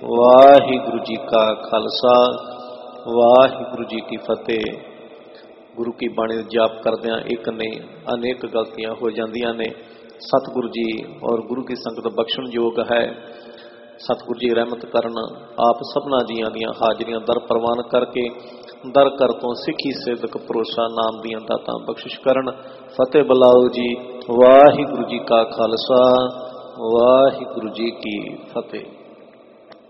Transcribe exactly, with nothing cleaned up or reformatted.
वाहिगुरु जी का खालसा वाहिगुरु जी की फतेह। गुरु की बाणी जाप करदियां एक ने अनेक गलतियां हो जांदियां ने। सतगुरु जी और गुरु की संगत बख्शण योग है। सतगुरु जी रहमत करन आप सबना जियां दियां हाजरियां दर प्रवान करके दर कर तो सिखी सेवक भरोसा नाम दियां दातां बख्शिश करन। फतेह बुलाओ जी। वाहिगुरु जी का खालसा वाहिगुरु जी की फतेह।